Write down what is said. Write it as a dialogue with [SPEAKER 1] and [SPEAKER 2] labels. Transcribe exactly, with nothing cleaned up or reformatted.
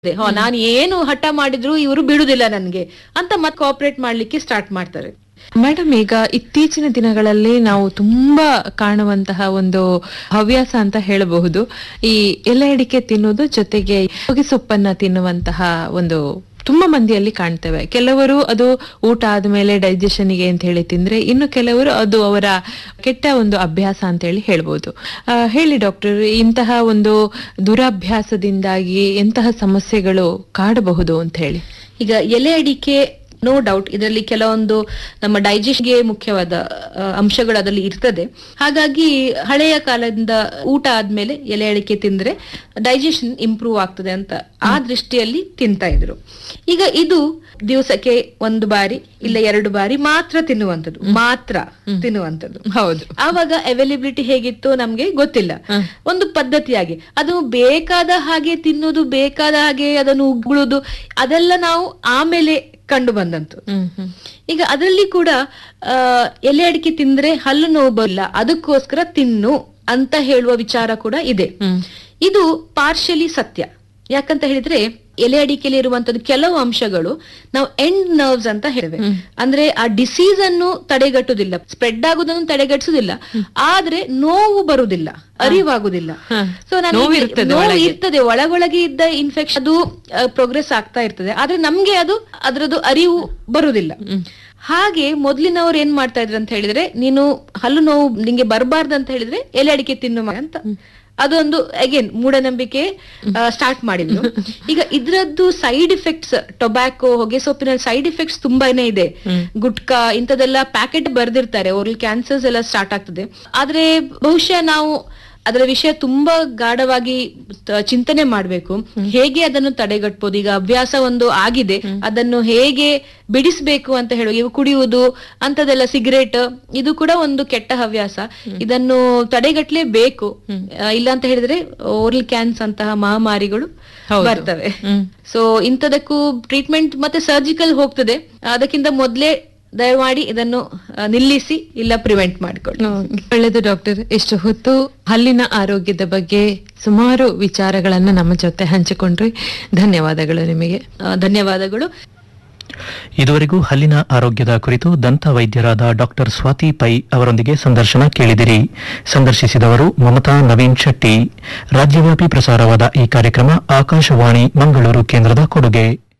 [SPEAKER 1] ಹಾ ನಾನು ಏನು ಹಠ ಮಾಡಿದ್ರು ಇವರು ಬಿಡುದಿಲ್ಲ ನನ್ಗೆ ಅಂತ ಮತ್ತೆ ಕೋಆಪರೇಟ್ ಮಾಡ್ಲಿಕ್ಕೆ ಸ್ಟಾರ್ಟ್ ಮಾಡ್ತಾರೆ.
[SPEAKER 2] ಮೇಡಮ್, ಈಗ ಇತ್ತೀಚಿನ ದಿನಗಳಲ್ಲಿ ನಾವು ತುಂಬಾ ಕಾಣುವಂತಹ ಒಂದು ಹವ್ಯಾಸ ಅಂತ ಹೇಳಬಹುದು ಈ ಎಲೆ ಅಡಿಕೆ ತಿನ್ನುವುದು, ಜೊತೆಗೆ ಹೊಗೆ ಸೊಪ್ಪನ್ನ ತಿನ್ನುವಂತಹ ಒಂದು ತುಂಬಾ ಮಂದಿಯಲ್ಲಿ ಕಾಣ್ತೇವೆ. ಕೆಲವರು ಅದು ಊಟ ಆದ್ಮೇಲೆ ಡೈಜೆಷನ್ಗೆ ಅಂತ ಹೇಳಿ ತಿಂದ್ರೆ, ಇನ್ನು ಕೆಲವರು ಅದು ಅವರ ಕೆಟ್ಟ ಒಂದು ಅಭ್ಯಾಸ ಅಂತ ಹೇಳಿ ಹೇಳ್ಬೋದು. ಆ, ಹೇಳಿ ಡಾಕ್ಟರ್, ಇಂತಹ ಒಂದು ದುರಭ್ಯಾಸದಿಂದಾಗಿ ಎಂತಹ ಸಮಸ್ಯೆಗಳು ಕಾಡಬಹುದು ಅಂತ ಹೇಳಿ.
[SPEAKER 1] ಈಗ ಎಲೆ ಅಡಿಕೆ ನೋ ಡೌಟ್ ಇದರಲ್ಲಿ ಕೆಲವೊಂದು ನಮ್ಮ ಡೈಜೆಷನ್ಗೆ ಮುಖ್ಯವಾದ ಅಂಶಗಳು ಅದರಲ್ಲಿ ಇರ್ತದೆ. ಹಾಗಾಗಿ ಹಳೆಯ ಕಾಲದಿಂದ ಊಟ ಆದ್ಮೇಲೆ ಎಲೆ ಅಡಿಕೆ ತಿಂದ್ರೆ ಡೈಜೆಷನ್ ಇಂಪ್ರೂವ್ ಆಗ್ತದೆ ಅಂತ ಆ ದೃಷ್ಟಿಯಲ್ಲಿ ತಿಂತಾ ಇದ್ರು. ಈಗ ಇದು ದಿವಸಕ್ಕೆ ಒಂದು ಬಾರಿ ಇಲ್ಲ ಎರಡು ಬಾರಿ ಮಾತ್ರ ತಿನ್ನುವಂಥದ್ದು, ಮಾತ್ರ ತಿನ್ನುವಂಥದ್ದು.
[SPEAKER 2] ಹೌದು.
[SPEAKER 1] ಆವಾಗ ಅವೈಲಬಿಲಿಟಿ ಹೇಗಿತ್ತು ನಮ್ಗೆ ಗೊತ್ತಿಲ್ಲ. ಒಂದು ಪದ್ಧತಿಯಾಗಿ ಅದು ಬೇಕಾದ ಹಾಗೆ ತಿನ್ನುವುದು, ಬೇಕಾದ ಹಾಗೆ ಅದನ್ನು ಉಗುಳುದು, ಅದೆಲ್ಲ ನಾವು ಆಮೇಲೆ ಕಂಡು ಬಂದಂತು. ಈಗ ಅದರಲ್ಲಿ ಕೂಡ ಆ ಎಲೆ ಅಡಿಕೆ ತಿಂದ್ರೆ ಹಲ್ಲು ನೋವು ಬರಲ್ಲ, ಅದಕ್ಕೋಸ್ಕರ ತಿನ್ನು ಅಂತ ಹೇಳುವ ವಿಚಾರ ಕೂಡ ಇದೆ. ಇದು ಪಾರ್ಷಿಯಲಿ ಸತ್ಯ. ಯಾಕಂತ ಹೇಳಿದ್ರೆ ಎಲೆ ಅಡಿಕೆಯಲ್ಲಿ ಇರುವಂತದ್ದು ಕೆಲವು ಅಂಶಗಳು ನಾವು ಎಂಡ್ ನರ್ವ್ಸ್ ಅಂತ ಹೇಳಿವೆ. ಅಂದ್ರೆ ಆ ಡಿಸೀಸ್ ಅನ್ನು ತಡೆಗಟ್ಟುದಿಲ್ಲ, ಸ್ಪ್ರೆಡ್ ಆಗುದನ್ನು ತಡೆಗಟ್ಟಿಸುದಿಲ್ಲ, ಆದ್ರೆ ನೋವು ಬರುದಿಲ್ಲ, ಅರಿವಾಗುದಿಲ್ಲ. ಸೊ ನೋವು ಇರ್ತದೆ, ಒಳಗೊಳಗೆ ಇದ್ದ ಇನ್ಫೆಕ್ಷನ್ ಅದು ಪ್ರೋಗ್ರೆಸ್ ಆಗ್ತಾ ಇರ್ತದೆ, ಆದ್ರೆ ನಮ್ಗೆ ಅದು ಅದರದ್ದು ಅರಿವು ಬರುದಿಲ್ಲ. ಹಾಗೆ ಮೊದ್ಲಿನವ್ರು ಏನ್ ಮಾಡ್ತಾ ಇದ್ರು ಅಂತ ಹೇಳಿದ್ರೆ, ನೀನು ಹಲ್ಲು ನೋವು ನಿಂಗೆ ಬರಬಾರ್ದು ಅಂತ ಹೇಳಿದ್ರೆ ಎಲೆ ಅಡಿಕೆ ತಿನ್ನು ಅಂತ ಅದೊಂದು ಅಗೇನ್ ಮೂಢನಂಬಿಕೆ ಸ್ಟಾರ್ಟ್ ಮಾಡಿದ್ರು. ಈಗ ಇದ್ರದ್ದು ಸೈಡ್ ಎಫೆಕ್ಟ್ಸ್, ಟೊಬ್ಯಾಕೋ, ಹೊಗೆ ಸೊಪ್ಪಿನ ಸೈಡ್ ಎಫೆಕ್ಟ್ಸ್ ತುಂಬಾನೇ ಇದೆ. ಗುಟ್ಕಾ ಇಂಥದೆಲ್ಲ ಪ್ಯಾಕೆಟ್ ಬರ್ದಿರ್ತಾರೆ, ಓರಲ್ ಕ್ಯಾನ್ಸರ್ಸ್ ಎಲ್ಲ ಸ್ಟಾರ್ಟ್ ಆಗ್ತದೆ. ಆದ್ರೆ ಬಹುಶಃ ನಾವು ಅದರ ವಿಷಯ ತುಂಬಾ ಗಾಢವಾಗಿ ಚಿಂತನೆ ಮಾಡ್ಬೇಕು, ಹೇಗೆ ಅದನ್ನು ತಡೆಗಟ್ಟಬಹುದು. ಈಗ ಅಭ್ಯಾಸ ಒಂದು ಆಗಿದೆ, ಅದನ್ನು ಹೇಗೆ ಬಿಡಿಸ್ಬೇಕು ಅಂತ ಹೇಳುವ. ಇವು ಕುಡಿಯುವುದು ಅಂತದೆಲ್ಲ, ಸಿಗರೇಟ್, ಇದು ಕೂಡ ಒಂದು ಕೆಟ್ಟ ಹವ್ಯಾಸ. ಇದನ್ನು ತಡೆಗಟ್ಟಲೇಬೇಕು. ಇಲ್ಲ ಅಂತ ಹೇಳಿದ್ರೆ ಓರಲ್ ಕ್ಯಾನ್ಸರ್ ಅಂತಹ ಮಹಾಮಾರಿಗಳು ಬರ್ತವೆ. ಸೊ ಇಂಥದಕ್ಕೂ ಟ್ರೀಟ್ಮೆಂಟ್ ಮತ್ತೆ ಸರ್ಜಿಕಲ್ ಹೋಗ್ತದೆ. ಅದಕ್ಕಿಂತ ಮೊದ್ಲೇ ದಯಮಾಡಿ ಇದನ್ನು ನಿಲ್ಲಿಸಿ ಇಲ್ಲ ಪ್ರಿವೆಂಟ್ ಮಾಡಿಕೊಳ್ಳಿ.
[SPEAKER 2] ಒಳ್ಳೆಯದು ಡಾಕ್ಟರ್. ಎಷ್ಟು ಹೊತ್ತು ಹಲ್ಲಿನ ಆರೋಗ್ಯದ ಬಗ್ಗೆ ಸುಮಾರು ವಿಚಾರಗಳನ್ನ ನಮ್ಮ ಜೊತೆ ಹಂಚಿಕೊಂಡ್ರಿ. ಧನ್ಯವಾದಗಳು ನಿಮಗೆ.
[SPEAKER 1] ಧನ್ಯವಾದಗಳು.
[SPEAKER 3] ಇದುವರೆಗೂ ಹಲ್ಲಿನ ಆರೋಗ್ಯದ ಕುರಿತು ದಂತ ವೈದ್ಯರಾದ ಡಾಕ್ಟರ್ ಸ್ವಾತಿ ಪೈ ಅವರೊಂದಿಗೆ ಸಂದರ್ಶನ ಕೇಳಿದಿರಿ. ಸಂದರ್ಶಿಸಿದವರು ಮಮತಾ ನವೀನ್ ಶೆಟ್ಟಿ. ರಾಜ್ಯವ್ಯಾಪಿ ಪ್ರಸಾರವಾದ ಈ ಕಾರ್ಯಕ್ರಮ ಆಕಾಶವಾಣಿ ಮಂಗಳೂರು ಕೇಂದ್ರದ ಕೊಡುಗೆ.